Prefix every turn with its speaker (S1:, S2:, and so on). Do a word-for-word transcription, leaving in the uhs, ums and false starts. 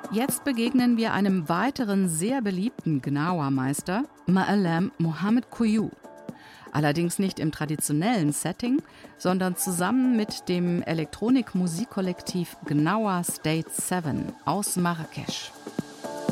S1: Jetzt begegnen wir einem weiteren sehr beliebten Gnawa-Meister, Ma'alem Mohamed Kouyoum. Allerdings nicht im traditionellen Setting, sondern zusammen mit dem Elektronik-Musikkollektiv Gnawa State sieben aus Marrakesch.